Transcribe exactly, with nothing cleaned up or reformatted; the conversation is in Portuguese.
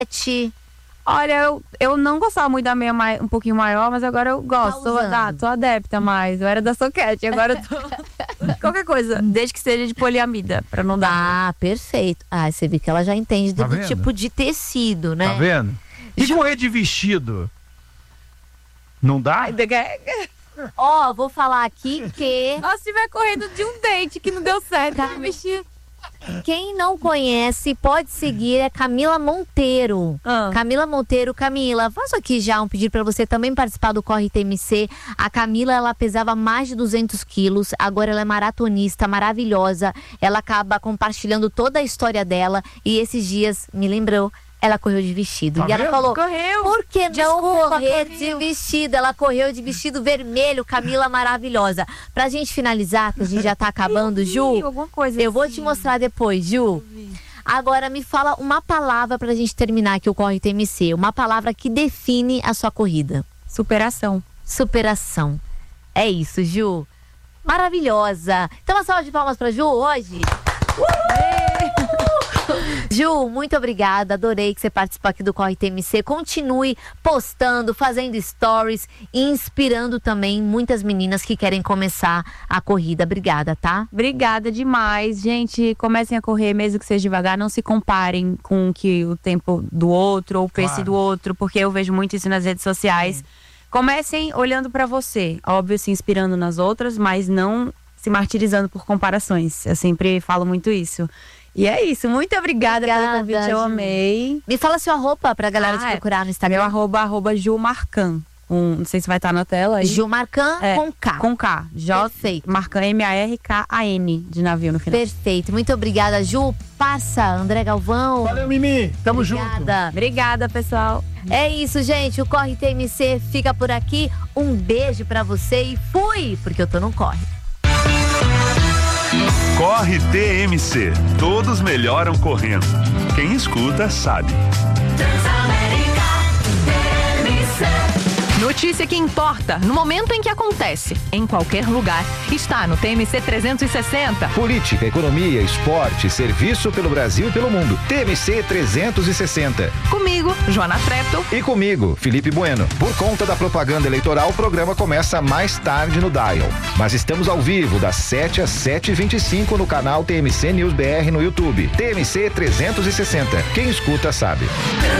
Olha, eu, eu não gostava muito da meia mai, um pouquinho maior, mas agora eu gosto. Tô, ah, tô adepta mais. Eu era da soquete, agora eu tô. Qualquer coisa, desde que seja de poliamida, pra não dar. Ah, perfeito. Ah, você viu que ela já entende Tá do vendo? tipo de tecido, né? Tá vendo? E correr de vestido? Não dá? Ó, oh, vou falar aqui que... Nossa, se tiver correndo de um date que não deu certo, tá. Vestido. Quem não conhece, pode seguir, é Camila Monteiro. Ah. Camila Monteiro, Camila, faço aqui já um pedido para você também participar do Corre T M C. A Camila, ela pesava mais de duzentos quilos, agora ela é maratonista, maravilhosa. Ela acaba compartilhando toda a história dela e esses dias me lembrou. Ela correu de vestido. Tá e ela vendo? falou, correu. Por que não Desculpa, correr correu. de vestido? Ela correu de vestido vermelho, Camila maravilhosa. Pra gente finalizar, que a gente já tá acabando, Ju, alguma coisa eu vou assim. te mostrar depois, Ju. Agora me fala uma palavra pra gente terminar aqui o Corre T M C. Uma palavra que define a sua corrida. Superação. Superação. É isso, Ju. Maravilhosa. Então uma salva de palmas pra Ju hoje. Ju, muito obrigada, adorei que você participou aqui do Corre T M C. Continue postando, fazendo stories e inspirando também muitas meninas que querem começar a corrida. Obrigada, tá? Obrigada demais, gente. Comecem a correr, mesmo que seja devagar. Não se comparem com que o tempo do outro ou o pace Claro. do outro, porque eu vejo muito isso nas redes sociais. Comecem olhando pra você, óbvio, se inspirando nas outras, mas não se martirizando por comparações. Eu sempre falo muito isso. E é isso, muito obrigada, Obrigada, pelo convite, eu Ju. amei. Me fala sua roupa pra galera te Ah, é. procurar no Meu Instagram. arroba, arroba Ju Marcan. Um, não sei se vai estar na tela aí. Ju Marcan É, com K. Com K. J, Perfeito. Marcan, M A R K A N, de navio no final. Perfeito, muito obrigada, Ju. Passa, André Galvão. Valeu, Mimi. Tamo junto. Obrigada. Obrigada, pessoal. É isso, gente. O Corre T M C fica por aqui. Um beijo pra você e fui, porque eu tô no Corre. Corre T M C. Todos melhoram correndo. Quem escuta sabe. Notícia que importa, no momento em que acontece, em qualquer lugar, está no T M C trezentos e sessenta. Política, economia, esporte, serviço pelo Brasil e pelo mundo. T M C trezentos e sessenta. Comigo, Joana Trepto. E comigo, Felipe Bueno. Por conta da propaganda eleitoral, o programa começa mais tarde no Dial. Mas estamos ao vivo, das sete às sete e vinte e cinco no canal T M C News B R no YouTube. T M C trezentos e sessenta. Quem escuta sabe.